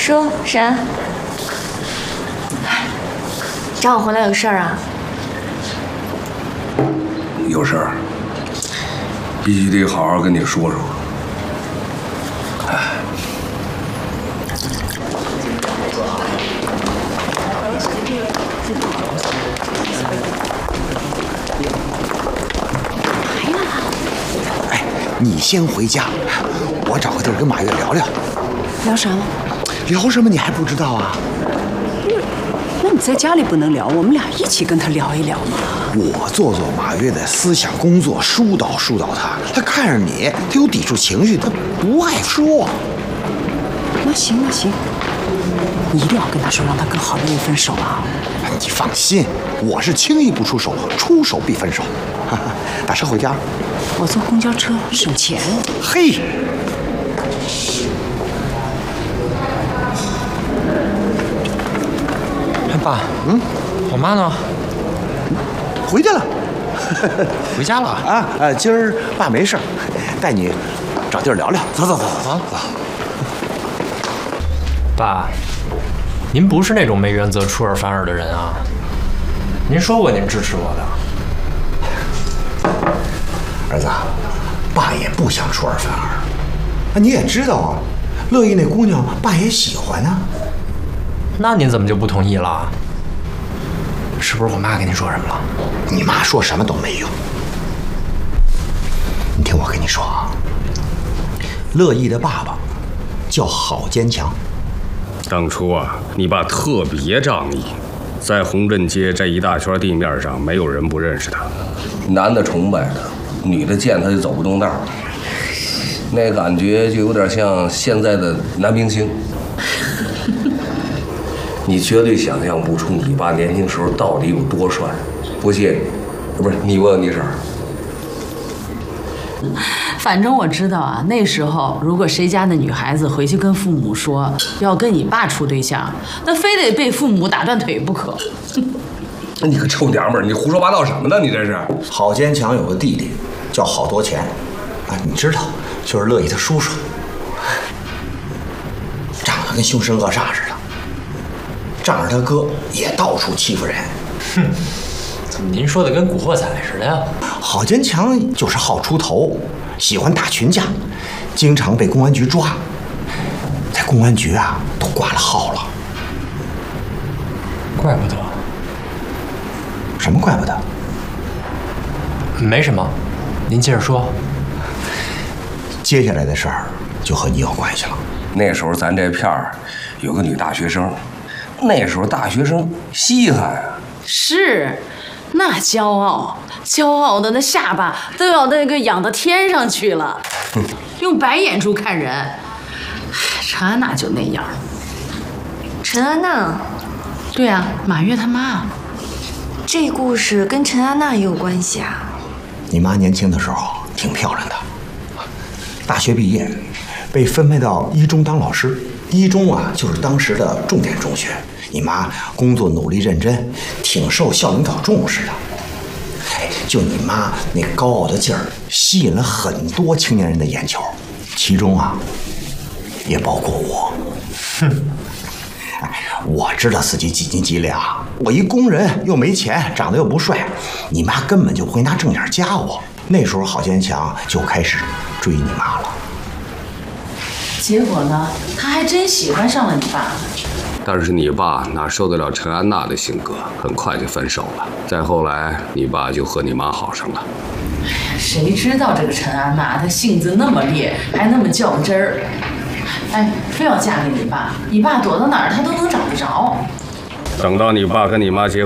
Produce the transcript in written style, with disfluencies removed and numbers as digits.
说啥？找我回来有事儿啊？ 有事儿，必须得好好跟你说说。哎， 哎，你先回家，我找个地儿跟马月聊聊。 聊啥了？ 聊什么你还不知道啊？ 那你在家里不能聊，我们俩一起跟他聊一聊嘛。 我做马月的思想工作，疏导他。他看着你，他有抵触情绪，他不爱说。 那行，你一定要跟他说，让他跟郝乐意分手啊！ 你放心，我是轻易不出手，出手必分手。打车回家。 我坐公交车省钱。 嘿。 爸，我妈呢？ 回去了。 回家了啊？今儿爸没事，带你找地儿聊聊。走。 爸，您不是那种没原则、出尔反尔的人啊。您说过您支持我的。 儿子，爸也不想出尔反尔。你也知道啊，乐意那姑娘，爸也喜欢啊。 那您怎么就不同意了？是不是我妈跟您说什么了？ 你妈说什么都没用。你听我跟你说啊，乐意的爸爸叫郝坚强。 当初啊，你爸特别仗义，在洪镇街这一大圈地面上，没有人不认识他。男的崇拜他，女的见他就走不动道，那感觉就有点像现在的男明星。你绝对想象不出你爸年轻时候到底有多帅。不信，不是你问你婶儿。 反正我知道啊，那时候如果谁家的女孩子回去跟父母说要跟你爸处对象，那非得被父母打断腿不可。 你个臭娘们儿，你胡说八道什么呢？你这是？ 郝坚强有个弟弟叫郝多钱，你知道，就是乐意他叔叔，长得跟凶神恶煞似的。仗着他哥也到处欺负人。 哼，怎么您说的跟古惑仔似的呀？ 郝坚强就是好出头，喜欢打群架，经常被公安局抓，在公安局啊都挂了号了。 怪不得。 什么怪不得？ 没什么，您接着说。 接下来的事儿就和你有关系了。 那时候咱这片儿有个女大学生。那时候大学生稀罕啊， 是，那骄傲的那下巴都要那个仰到天上去了，用白眼珠看人。陈安娜就那样。 陈安娜？ 对啊，马月他妈。 这故事跟陈安娜也有关系啊。 你妈年轻的时候挺漂亮的，大学毕业被分配到一中当老师。一中啊，就是当时的重点中学。你妈工作努力认真，挺受校领导重视的。就你妈那高傲的劲儿，吸引了很多青年人的眼球，其中啊，也包括我。我知道自己几斤几两，我一工人又没钱，长得又不帅，你妈根本就不会拿正眼夹我。那时候郝坚强就开始追你妈了。 结果呢，他还真喜欢上了你爸。 但是你爸哪受得了陈安娜的性格，很快就分手了。再后来，你爸就和你妈好上了。 哎呀，谁知道这个陈安娜，她性子那么烈，还那么较真儿，哎，非要嫁给你爸，你爸躲到哪儿她都能找得着。 等到你爸跟你妈结